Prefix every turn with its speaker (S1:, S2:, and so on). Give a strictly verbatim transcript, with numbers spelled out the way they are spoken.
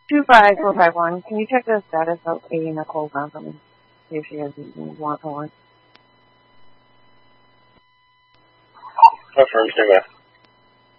S1: two five four five one. Can you check the status of A Nicole Brown for me? See if she has eaten want for one.
S2: Affirm, stay back.